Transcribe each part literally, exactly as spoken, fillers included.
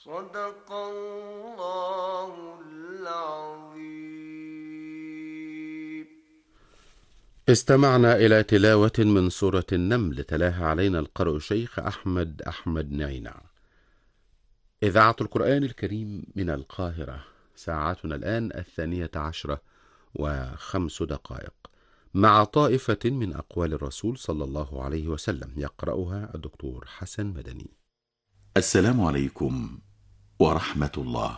صدق الله العظيم. استمعنا إلى تلاوة من سورة النمل تلاها علينا القارئ الشيخ أحمد أحمد نعينع. إذاعة القرآن الكريم من القاهرة، ساعتنا الآن الثانية عشرة وخمس دقائق، مع طائفة من أقوال الرسول صلى الله عليه وسلم، يقرأها الدكتور حسن مدني. السلام عليكم ورحمة الله.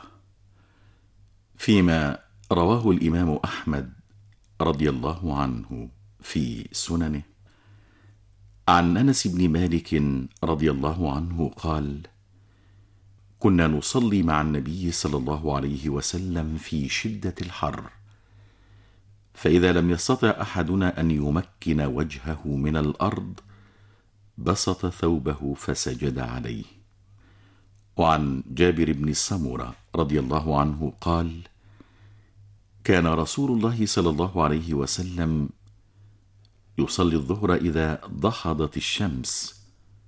فيما رواه الإمام أحمد رضي الله عنه في سننه عن أنس بن مالك رضي الله عنه قال: كنا نصلي مع النبي صلى الله عليه وسلم في شدة الحر، فإذا لم يستطع أحدنا أن يمكن وجهه من الأرض بسط ثوبه فسجد عليه. وعن جابر بن سمرة رضي الله عنه قال: كان رسول الله صلى الله عليه وسلم يصلي الظهر إذا ضحضت الشمس.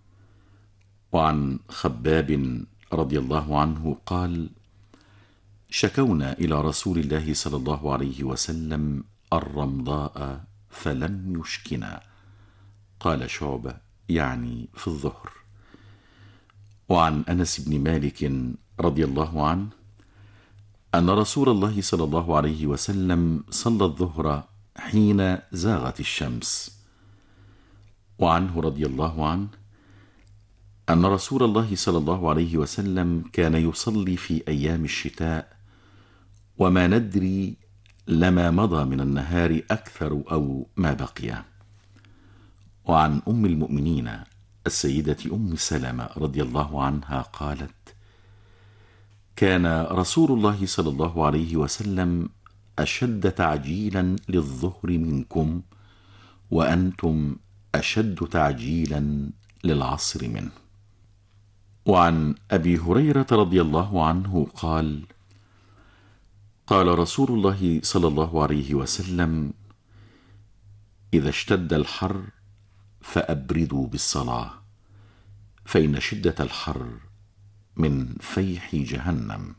وعن خباب رضي الله عنه قال: شكونا إلى رسول الله صلى الله عليه وسلم الرمضاء فلم يشكنا. قال شعبة: يعني في الظهر. وعن أنس بن مالك رضي الله عنه أن رسول الله صلى الله عليه وسلم صلى الظهر حين زاغت الشمس. وعنه رضي الله عنه أن رسول الله صلى الله عليه وسلم كان يصلي في أيام الشتاء وما ندري لما مضى من النهار أكثر أو ما بقي. وعن أم المؤمنين السيدة أم سلمة رضي الله عنها قالت: كان رسول الله صلى الله عليه وسلم أشد تعجيلا للظهر منكم، وأنتم أشد تعجيلا للعصر منه. وعن أبي هريرة رضي الله عنه قال: قال رسول الله صلى الله عليه وسلم: إذا اشتد الحر فأبردوا بالصلاة، فإن شدة الحر من فيح جهنم.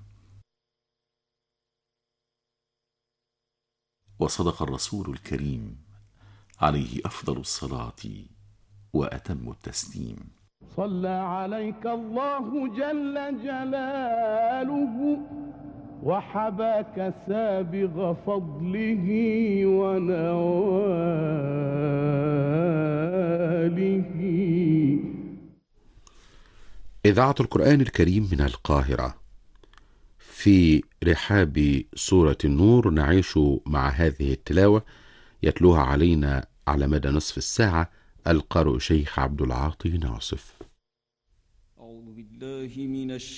وصدق الرسول الكريم عليه أفضل الصلاة وأتم التسليم. صلى عليك الله جل جلاله وحباك سابغ فضله ونواله. إذاعة القرآن الكريم من القاهرة، في رحاب سورة النور نعيش مع هذه التلاوة، يتلوها علينا على مدى نصف الساعة القارئ شيخ عبد العاطي ناصف. أعوذ بالله من الشيطان